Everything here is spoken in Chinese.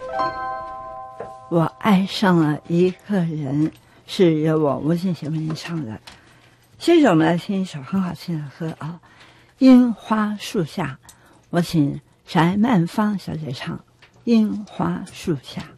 我爱上了一个人，是由我吴俊贤为您唱的。接着我们来听一首很好听的歌啊，樱花树下。我请翟曼芳小姐唱《樱花树下》。